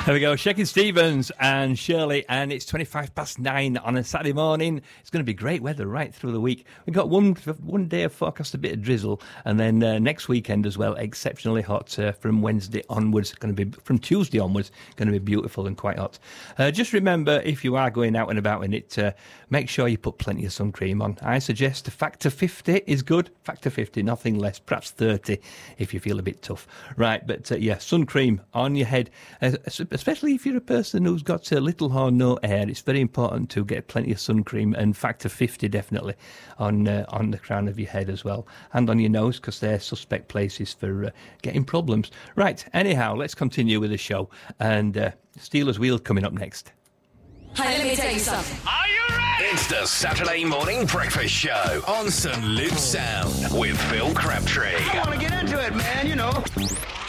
There we go, Shakin' Stevens and Shirley, and it's 9:25 on a Saturday morning. It's going to be great weather right through the week. We've got one day of forecast, a bit of drizzle, and then next weekend as well, exceptionally hot from Wednesday onwards. Going to be from Tuesday onwards, going to be beautiful and quite hot. Just remember, if you are going out and about in it, make sure you put plenty of sun cream on. I suggest a factor 50 is good. Factor 50, nothing less. Perhaps 30 if you feel a bit tough. Right, but yeah, sun cream on your head. Especially if you're a person who's got little or no hair, it's very important to get plenty of sun cream, and factor 50 definitely on the crown of your head as well, and on your nose, because they're suspect places for getting problems. Right, anyhow, let's continue with the show, and Steelers Wheel coming up next. Hey, let me tell you something. Are you ready? It's the Saturday Morning Breakfast Show on St. Luke's Sound with Phil Crabtree. I want to get into it, man, you know.